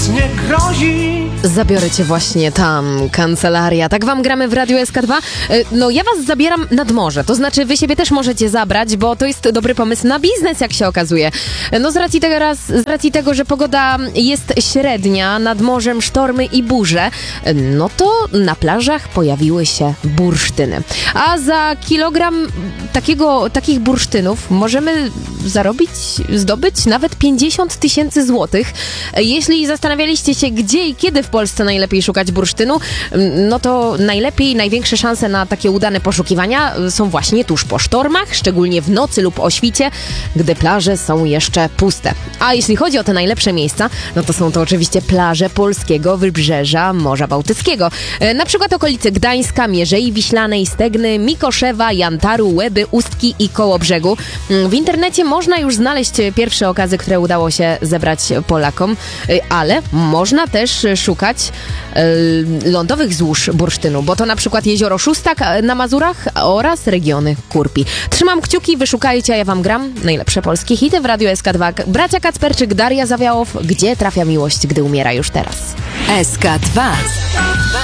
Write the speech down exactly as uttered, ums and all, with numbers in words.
nie grozi. Zabiorę cię właśnie tam, kancelaria. Tak wam gramy w Radiu S K dwa. No ja was zabieram nad morze, to znaczy wy siebie też możecie zabrać, bo to jest dobry pomysł na biznes, jak się okazuje. No z racji tego, raz, z racji tego że pogoda jest średnia, nad morzem sztormy i burze, no to na plażach pojawiły się bursztyny. A za kilogram takiego, takich bursztynów możemy zarobić, zdobyć nawet pięćdziesiąt tysięcy złotych. Jeśli zastanawialiście się, gdzie i kiedy w Polsce najlepiej szukać bursztynu, no to najlepiej, największe szanse na takie udane poszukiwania są właśnie tuż po sztormach, szczególnie w nocy lub o świcie, gdy plaże są jeszcze puste. A jeśli chodzi o te najlepsze miejsca, no to są to oczywiście plaże polskiego wybrzeża Morza Bałtyckiego. Na przykład okolice Gdańska, Mierzei Wiślanej, Stegny, Mikoszewa, Jantaru, Łeby, Ustki i Kołobrzegu. W internecie można już znaleźć pierwsze okazy, które udało się zebrać Polakom, ale można też szukać y, lądowych złóż bursztynu, bo to na przykład jezioro Szóstak na Mazurach oraz regiony Kurpi. Trzymam kciuki, wyszukajcie, a ja wam gram najlepsze polskie hity w Radiu S K dwa. Bracia Kacperczyk, Daria Zawiałow, Gdzie trafia miłość, gdy umiera już teraz. S K dwa.